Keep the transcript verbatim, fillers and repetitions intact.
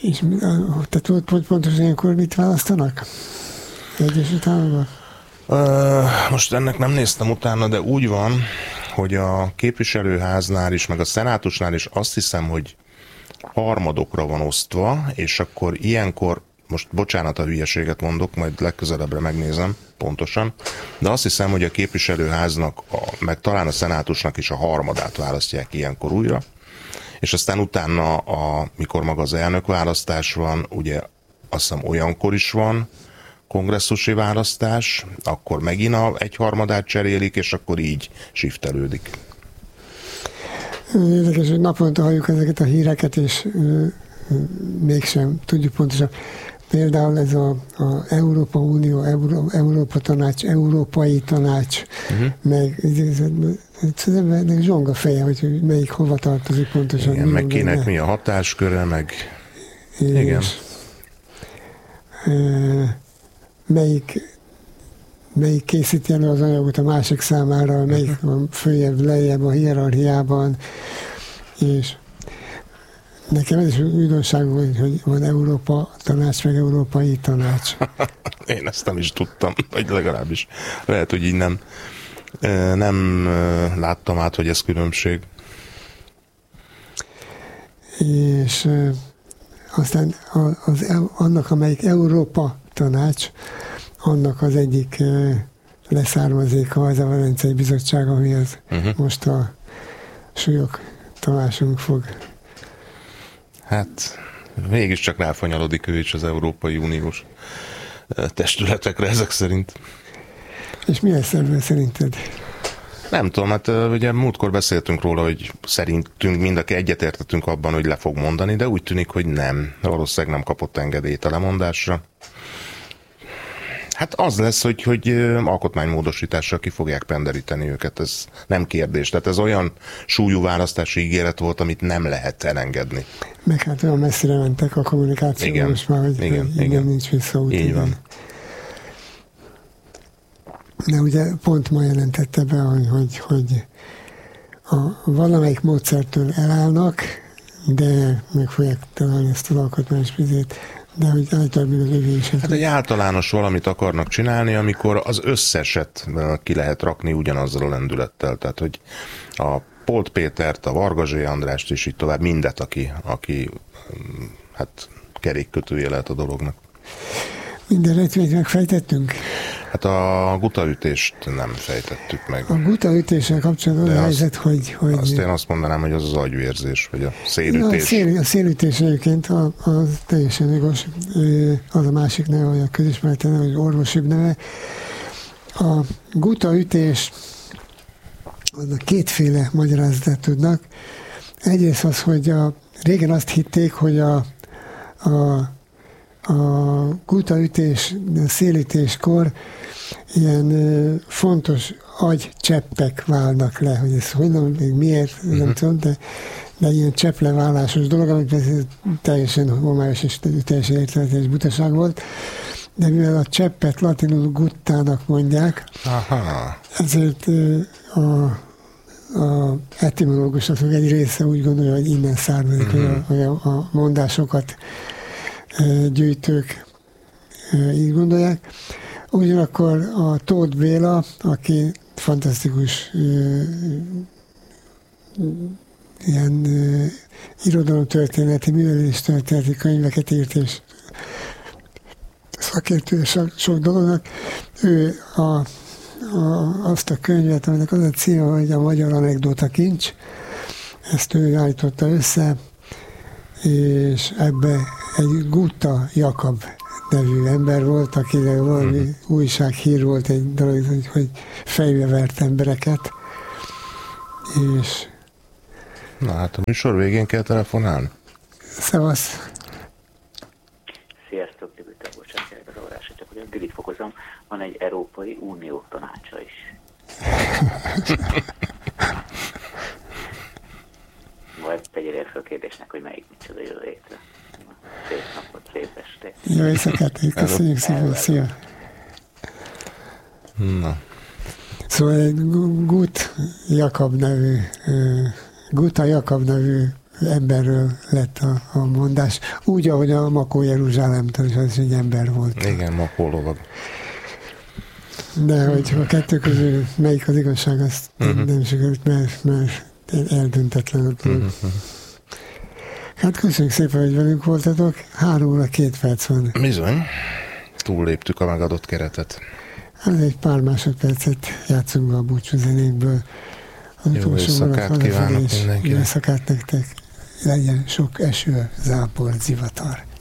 És te tudod, hogy pontosan ilyenkor mit választanak? Egyesült Államokban? Uh, most ennek nem néztem utána, de úgy van, hogy a képviselőháznál is, meg a szenátusnál is azt hiszem, hogy harmadokra van osztva, és akkor ilyenkor, most bocsánat a hülyeséget mondok, majd legközelebbre megnézem pontosan, de azt hiszem, hogy a képviselőháznak, a, meg talán a szenátusnak is a harmadát választják ilyenkor újra, és aztán utána, a, mikor maga az elnökválasztás van, ugye azt hiszem olyankor is van kongresszusi választás, akkor megint a egyharmadát cserélik, és akkor így shiftelődik. Érdekes, hogy naponta halljuk ezeket a híreket, és ö, ö, mégsem tudjuk pontosan. Például ez a, a Európa Unió, Euró, Európa Tanács, Európai Tanács, uh-huh. meg ez zsonga feje, hogy melyik hova tartozik pontosan. Igen, meg kinek benne. Mi a hatásköre, meg és, igen. Ö, melyik melyik készíti elő az anyagot a másik számára, melyik uh-huh. van följebb, lejjebb a hierarchiában, és nekem ez is újdonság, hogy, hogy van Európa Tanács, meg Európai Tanács. Én ezt nem is tudtam, vagy legalábbis lehet, hogy így nem, nem láttam át, hogy ez különbség. És aztán az, annak, amelyik Európa Tanács, annak az egyik leszármazéka az a Velencei Bizottság, amihez uh-huh. most a Súlyog Tamásunk fog. Hát mégiscsak ráfanyalodik ő is az Európai Uniós testületekre ezek szerint. És mi lesz ebből szerinted? Nem tudom, hát ugye múltkor beszéltünk róla, hogy szerintünk mind aki egyetértettünk abban, hogy le fog mondani, de úgy tűnik, hogy nem. Valószínűleg nem kapott engedélyt a lemondásra. Hát az lesz, hogy, hogy alkotmánymódosítással ki fogják penderíteni őket, ez nem kérdés. Tehát ez olyan súlyú választási ígéret volt, amit nem lehet elengedni. Meg hát olyan messzire mentek a kommunikációban most már, hogy igen, igen, igen. nincs visszaút. Így van. De ugye pont ma jelentette be, hogy, hogy, hogy a valamelyik módszertől elállnak, de meg fogják találni ezt az alkotmányos vizét, de hogy általában az övé is. Hát egy általános valamit akarnak csinálni, amikor az összeset ki lehet rakni ugyanazzal a lendülettel. Tehát, hogy a Polt Pétert, a Varga Zsé Andrást és így tovább mindet, aki, aki hát kerékkötője lehet a dolognak. Minden rejtvényt megfejtettünk? Hát a gutaütést nem fejtettük meg. A gutaütéssel kapcsolatban az a helyzet, hogy, hogy... Azt én azt mondanám, hogy az az agyvérzés, vagy a szélütés. A, szél, a szélütés egyébként az teljesen igaz. Az a másik neve, vagy a közismert neve, vagy orvosibb neve. A gutaütés, az a kétféle magyarázatot tudnak. Egyrészt az, hogy a, régen azt hitték, hogy a, a a gutaütés, a szélítéskor ilyen uh, fontos agycseppek válnak le, hogy ez hogy nem, még miért, uh-huh. nem tudom, de, de ilyen cseppleválásos dolog, amit teljesen homályos és teljesen értelmetes butaság volt, de mivel a cseppet latinul guttának mondják, aha. ezért uh, a a etimológusoknak egy része úgy gondolja, hogy innen származik, uh-huh. hogy, a, hogy a mondásokat gyűjtők így gondolják. Ugyanakkor a Tóth Béla, aki fantasztikus ilyen irodalomtörténeti, műveléstörténeti könyveket írt, és szakértő sok, sok dolognak. Ő a, a, azt a könyvet, aminek az a címe, hogy a Magyar Anekdóta Kincs, ezt ő állította össze, és ebbe egy Gutta Jakab nevű ember volt, akinek valami uh-huh. újsághír volt egy dolog, hogy, hogy fejbe vert embereket, és... Na hát a műsor végén kell telefonálni. Szevasz! Sziasztok, Dibüter, bocsánat, az órásra, csak hogy a Dilit fokozom, van egy Európai Unió tanácsa is. Vagy tegyél fel a kérdésnek, hogy melyik micsoda jön létre. Szép napot, szép estét. Jó éjszakát, köszönjük szépen, szia! Na. Szóval egy Gut Jakab nevű, Guta Jakab nevű emberről lett a, a mondás. Úgy, ahogy a Makó Jeruzsálemtől is az egy ember volt. Igen, Makó lovag. De hogy a kettő közül melyik az igazság, azt uh-huh. nem sikerült, mert, mert eldöntetlen a dolog. Uh-huh. Hát köszönjük szépen, hogy velünk voltatok. Három óra, két perc van. Bizony. Túlléptük a megadott keretet. Hát egy pár másodpercet játszunk be a búcsúzenékből. Jó éjszakát kívánok mindenkinek. Jó éjszakát nektek. Legyen sok eső, zápor, zivatar.